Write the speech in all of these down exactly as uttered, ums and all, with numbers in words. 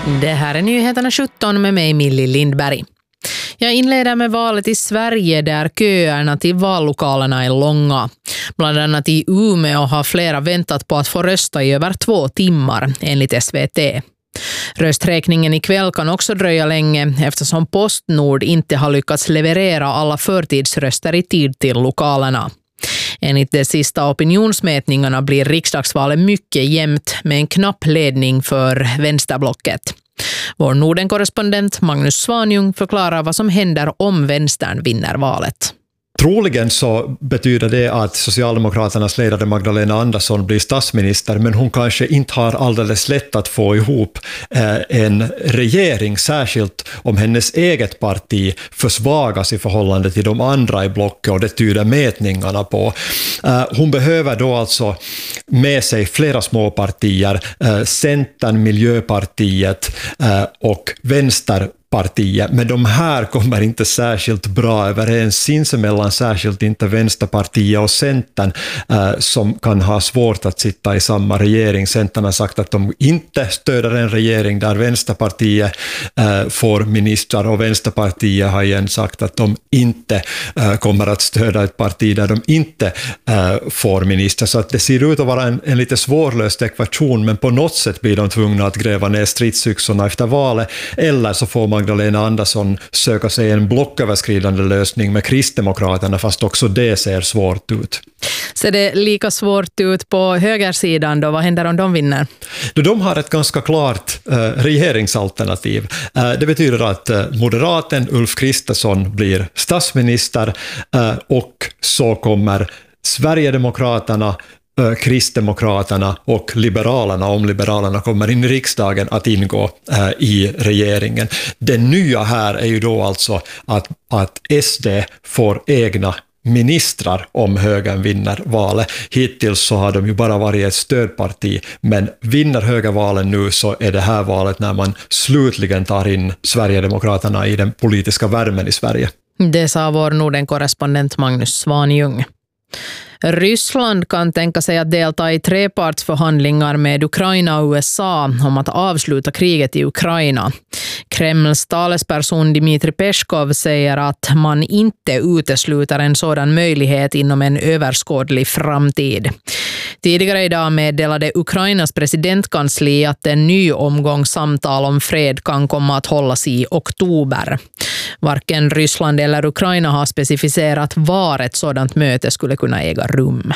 Det här är nyheterna sjutton med mig Millie Lindberg. Jag inleder med valet i Sverige där köerna till vallokalerna är långa. Bland annat i Umeå har flera väntat på att få rösta i över två timmar, enligt S V T. Rösträkningen ikväll kan också dröja länge eftersom Postnord inte har lyckats leverera alla förtidsröster i tid till lokalerna. Enligt de sista opinionsmätningarna blir riksdagsvalet mycket jämnt med en knapp ledning för vänsterblocket. Vår Norden-korrespondent Magnus Svanjung förklarar vad som händer om vänstern vinner valet. Troligen så betyder det att Socialdemokraternas ledare Magdalena Andersson blir statsminister, men hon kanske inte har alldeles lätt att få ihop eh, en regering, särskilt om hennes eget parti försvagas i förhållande till de andra i blocket, och det tyder mätningarna på. Eh, hon behöver då alltså med sig flera små partier, eh, Centern, Miljöpartiet eh, och Vänsterpartiet. Partiet, men de här kommer inte särskilt bra överens sinsemellan, särskilt inte Vänsterpartiet och Centern eh, som kan ha svårt att sitta i samma regering. Centern har sagt att de inte stöder en regering där Vänsterpartiet eh, får ministrar, och Vänsterpartiet har igen sagt att de inte eh, kommer att stödja ett parti där de inte eh, får ministrar. Så att det ser ut att vara en, en lite svårlöst ekvation, men på något sätt blir de tvungna att gräva ner stridsyxorna efter valet, eller så får man Magdalena Andersson söka sig en blocköverskridande lösning med Kristdemokraterna, fast också det ser svårt ut. Ser det lika svårt ut på högersidan då? Vad händer om de vinner? De har ett ganska klart eh, regeringsalternativ. Eh, det betyder att eh, moderaten Ulf Kristersson blir statsminister eh, och så kommer Sverigedemokraterna, Kristdemokraterna och Liberalerna, om Liberalerna kommer in i riksdagen, att ingå äh, i regeringen. Det nya här är ju då alltså att, att S D får egna ministrar om högern vinner valet. Hittills så har de ju bara varit ett stödparti, men vinner högervalen nu så är det här valet när man slutligen tar in Sverigedemokraterna i den politiska värmen i Sverige. Det sa vår Norden-korrespondent Magnus Svanjung. Ryssland kan tänka sig att delta i trepartsförhandlingar med Ukraina och U S A om att avsluta kriget i Ukraina. Kremls talesperson Dmitry Peskov säger att man inte utesluter en sådan möjlighet inom en överskådlig framtid. Tidigare idag meddelade Ukrainas presidentkansli att en ny omgång samtal om fred kan komma att hållas i oktober. Varken Ryssland eller Ukraina har specificerat var ett sådant möte skulle kunna äga rum.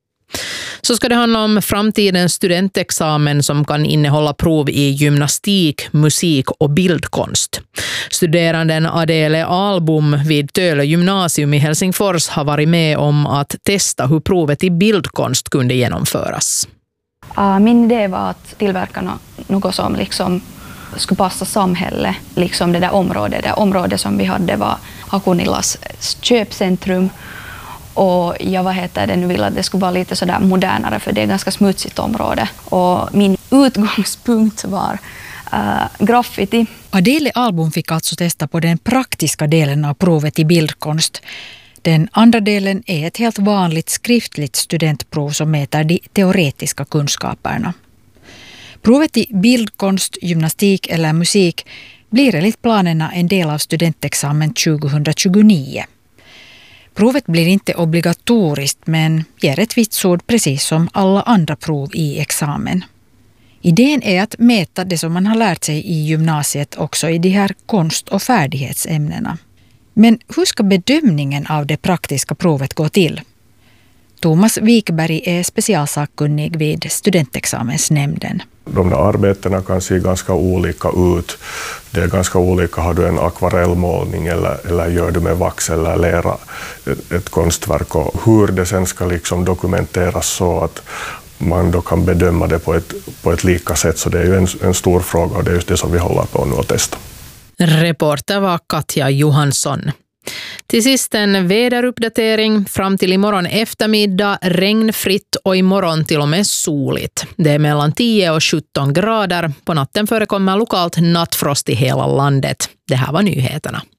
Så ska det handla om framtidens studentexamen som kan innehålla prov i gymnastik, musik och bildkonst. Studeranden Adele Albom vid Töle gymnasium i Helsingfors har varit med om att testa hur provet i bildkonst kunde genomföras. Min idé var att tillverka något som liksom skulle passa samhället, liksom det där området. Det området som vi hade var Hakunilas köpcentrum. Och jag vad heter det, nu vill att det skulle vara lite sådär modernare, för det är ett ganska smutsigt område. Och min utgångspunkt var äh, graffiti. Adele Albom fick alltså testa på den praktiska delen av provet i bildkonst. Den andra delen är ett helt vanligt skriftligt studentprov som mäter de teoretiska kunskaperna. Provet i bildkonst, gymnastik eller musik blir enligt planerna en del av studentexamen tjugohundratjugonio. Provet blir inte obligatoriskt men ger ett vitsord precis som alla andra prov i examen. Idén är att mäta det som man har lärt sig i gymnasiet också i de här konst- och färdighetsämnena. Men hur ska bedömningen av det praktiska provet gå till? Thomas Wikberg är specialsakkunnig vid studentexamensnämnden. De där arbetena kan se ganska olika ut. Det är ganska olika, har du en akvarellmålning eller, eller gör du med vax eller lera ett, ett konstverk, och hur det sen ska liksom dokumenteras så att man då kan bedöma det på ett, på ett lika sätt. Så det är ju en, en stor fråga, och det är just det som vi håller på nu att testa. Reporter var Katja Johansson. Till sist en väderuppdatering. Fram till imorgon eftermiddag regnfritt och imorgon till och med soligt. Det är mellan tio och sjutton grader. På natten förekommer lokalt nattfrost i hela landet. Det här var nyheterna.